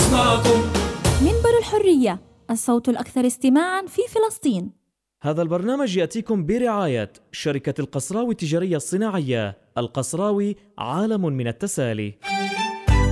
نصنعكم. منبر الحرية، الصوت الأكثر استماعاً في فلسطين. هذا البرنامج يأتيكم برعاية شركة القصراوي التجارية الصناعية. القصراوي، عالم من التسالي.